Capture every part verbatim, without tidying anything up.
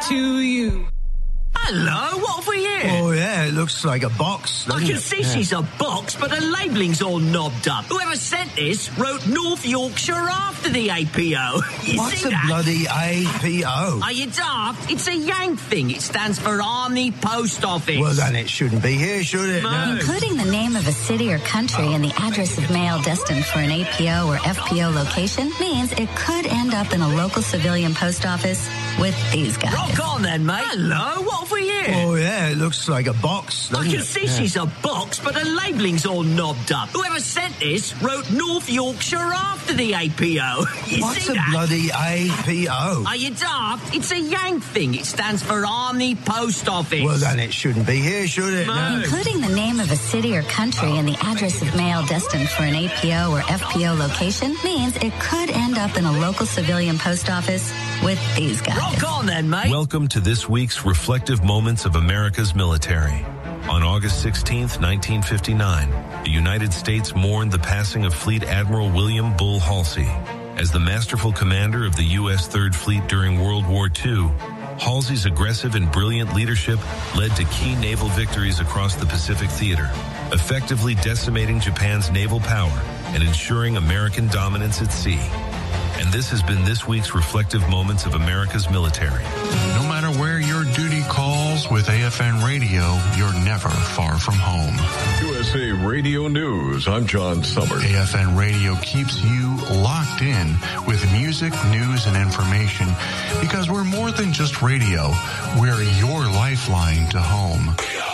to you. Hello, what have we here? Oh, yeah, it looks like a box. I can it? see yeah. she's a box, but the labelling's all knobbed up. Whoever sent this wrote North Yorkshire after the A P O. You What's see a that? bloody A P O? Are you daft? It's a Yank thing. It stands for Army Post Office. Well, then it shouldn't be here, should it? No. No. Including the name of a city or country and the address of mail destined for an A P O or F P O location means it could end up in a local civilian post office with these guys. Rock on then, mate. Hello, what have we here? Oh, yeah, it looks like a box. I can it? see yeah. she's a box, but the labelling's all knobbed up. Whoever sent this wrote North Yorkshire after the A P O. You What's see a that? bloody A P O? Are you daft? It's a Yank thing. It stands for Army Post Office. Well, then it shouldn't be here, should it? No. Including the name of a city or country and the address of mail destined for an A P O or F P O location means it could end up in a local civilian post office with these guys. Rock on then, mate. Welcome to this week's Reflective Moments of America's Military. On August sixteenth, nineteen fifty-nine, the United States mourned the passing of Fleet Admiral William Bull Halsey. As the masterful commander of the U S Third Fleet during World War Two, Halsey's aggressive and brilliant leadership led to key naval victories across the Pacific theater, effectively decimating Japan's naval power and ensuring American dominance at sea. And this has been this week's Reflective Moments of America's Military. No matter where your duty calls, with A F N Radio, you're never far from home. U S A Radio News, I'm John Summers. A F N Radio keeps you locked in with music, news, and information because we're more than just radio. We're your lifeline to home.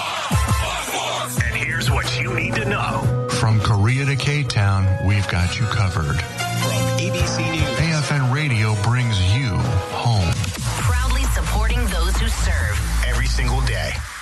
And here's what you need to know. From Korea to K-Town, we've got you covered. From A B C News, A F N Radio brings you home. Proudly supporting those who serve every single day.